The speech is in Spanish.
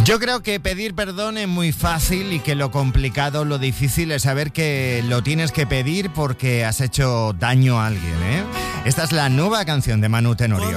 Yo creo que pedir perdón es muy fácil y que lo complicado, lo difícil es saber que lo tienes que pedir porque has hecho daño a alguien, ¿eh? Esta es la nueva canción de Manu Tenorio.